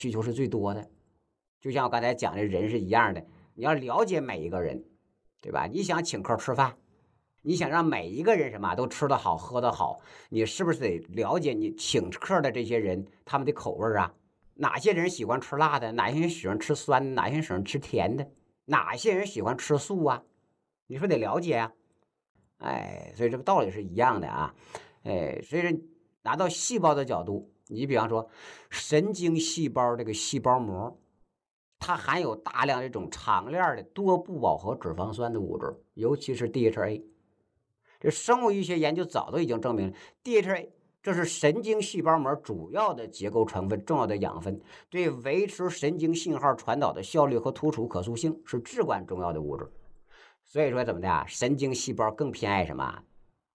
需求是最多的。就像我刚才讲的人是一样的，你要了解每一个人，对吧？你想请客吃饭，你想让每一个人什么都吃得好喝得好，你是不是得了解你请客的这些人他们的口味啊？哪些人喜欢吃辣的，哪些人喜欢吃酸的，哪些人喜欢吃甜的，哪些人喜欢吃素啊？你说得了解啊。所以这个道理是一样的啊。所以说拿到细胞的角度，你比方说神经细胞这个细胞膜，它含有大量这种长链的多不饱和脂肪酸的物质，尤其是 DHA。这生物医学研究早都已经证明了 DHA 这是神经细胞膜主要的结构成分，重要的养分，对维持神经信号传导的效率和突触可塑性是至关重要的物质。所以说怎么的啊？神经细胞更偏爱什么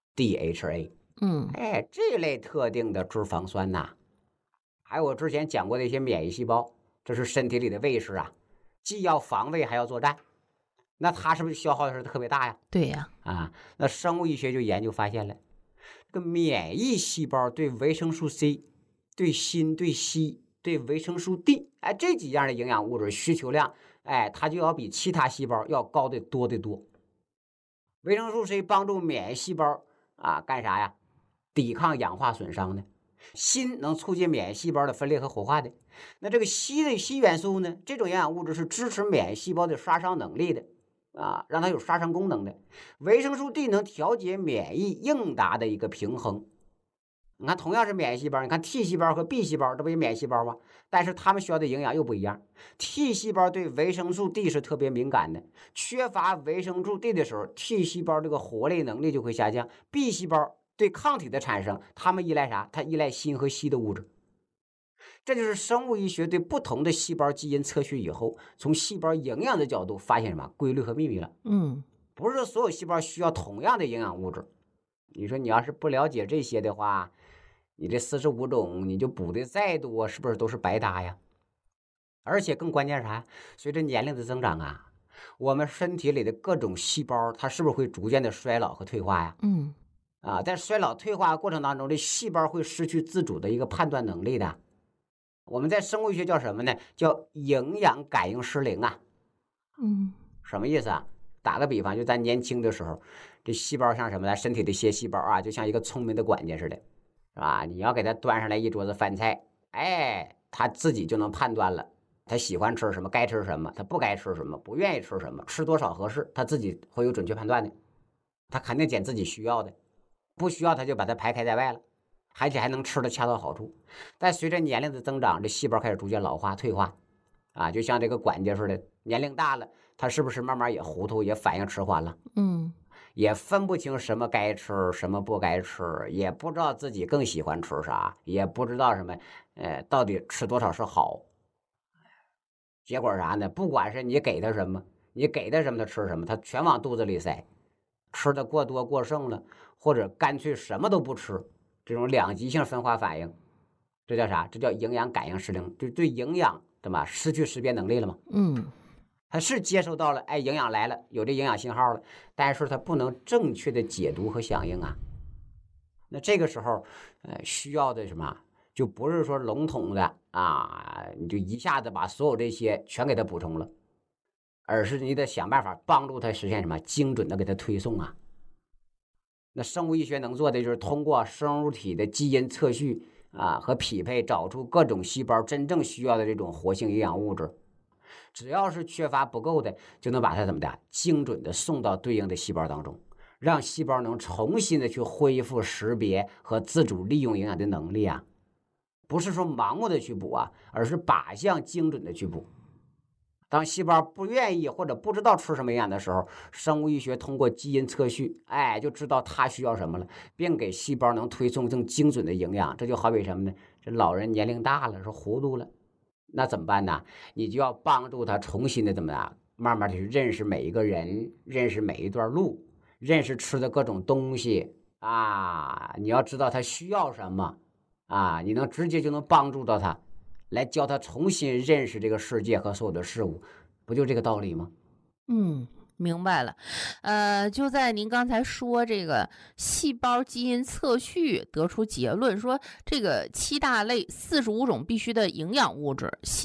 DHA。这类特定的脂肪酸呐，还有我之前讲过的一些免疫细胞，这是身体里的卫士啊，既要防卫还要作战，那它是不是消耗的是特别大呀？ 对呀。 那生物医学就研究发现了，这个免疫细胞对维生素 C、对锌、对硒、对维生素 D，这几样的营养物质需求量，它就要比其他细胞要高得多得多。维生素 C 帮助免疫细胞干啥呀？抵抗氧化损伤的。锌能促进免疫细胞的分裂和活化的。那这个硒元素呢？这种营养物质是支持免疫细胞的杀伤能力的让它有杀伤功能的。维生素 D 能调节免疫应答的一个平衡。你看，同样是免疫细胞，你看 T 细胞和 B 细胞，这不也免疫细胞吗？但是它们需要的营养又不一样。T 细胞对维生素 D 是特别敏感的，缺乏维生素 D 的时候 ，T 细胞这个活力能力就会下降。B 细胞对抗体的产生，它们依赖啥？它依赖锌和硒的物质。这就是生物医学对不同的细胞基因测序以后，从细胞营养的角度发现什么规律和秘密了。不是说所有细胞需要同样的营养物质。你说你要是不了解这些的话，你这45种你就补的再多，是不是都是白搭呀？而且更关键是啥？随着年龄的增长我们身体里的各种细胞，它是不是会逐渐的衰老和退化呀？在衰老退化过程当中，这细胞会失去自主的一个判断能力的。我们在生物学叫什么呢？叫营养感应失灵什么意思啊？打个比方，就咱年轻的时候，这细胞像什么呢？身体的些细胞就像一个聪明的管家似的，是吧？你要给他端上来一桌子饭菜，他自己就能判断了，他喜欢吃什么，该吃什么，他不该吃什么，不愿意吃什么，吃多少合适，他自己会有准确判断的。他肯定捡自己需要的，不需要他就把它排开在外了，而且还能吃的恰到好处。但随着年龄的增长，这细胞开始逐渐老化退化就像这个管家似的，年龄大了，他是不是慢慢也糊涂，也反应迟缓了？也分不清什么该吃，什么不该吃，也不知道自己更喜欢吃啥，也不知道什么，到底吃多少是好。结果啥呢？不管是你给他什么，你给他什么他吃什么，他全往肚子里塞，吃的过多过剩了，或者干脆什么都不吃，这种两极性分化反应，这叫啥？这叫营养感应失灵，就对营养对吧失去识别能力了嘛。他是接收到了，营养来了，有这营养信号了，但是他不能正确的解读和响应那这个时候，需要的什么？就不是说笼统的你就一下子把所有这些全给他补充了，而是你得想办法帮助他实现什么？精准的给他推送那生物医学能做的就是通过生物体的基因测序和匹配，找出各种细胞真正需要的这种活性营养物质。只要是缺乏不够的，就能把它怎么的精准的送到对应的细胞当中，让细胞能重新的去恢复识别和自主利用营养的能力不是说盲目的去补而是靶向精准的去补。当细胞不愿意或者不知道吃什么营养的时候，生物医学通过基因测序，就知道它需要什么了，并给细胞能推送更精准的营养。这就好比什么呢？这老人年龄大了，是糊涂了。那怎么办呢？你就要帮助他重新的怎么慢慢的去认识每一个人，认识每一段路，认识吃的各种东西你要知道他需要什么你能直接就能帮助到他，来教他重新认识这个世界和所有的事物，不就这个道理吗？ 明白了。就在您刚才说这个细胞基因测序得出结论，说这个7大类45种必须的营养物质，